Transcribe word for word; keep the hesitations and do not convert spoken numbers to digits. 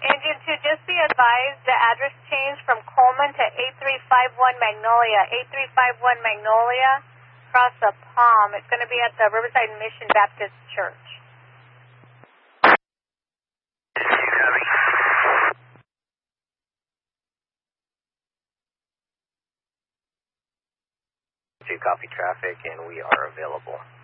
Engine two, just be advised the address changed from Coleman to eight three five one Magnolia. eight three five one Magnolia, across the Palm. It's going to be at the Riverside Mission Baptist Church. To copy traffic, and we are available.